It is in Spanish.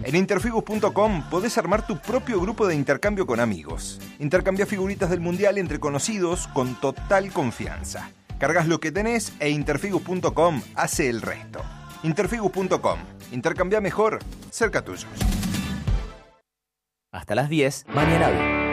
En interfigus.com podés armar tu propio grupo de intercambio con amigos. Intercambia figuritas del mundial entre conocidos con total confianza. Cargas lo que tenés e interfigus.com hace el resto. Interfigus.com. Intercambia mejor, cerca tuyo. Hasta las 10, Mañana Hábil.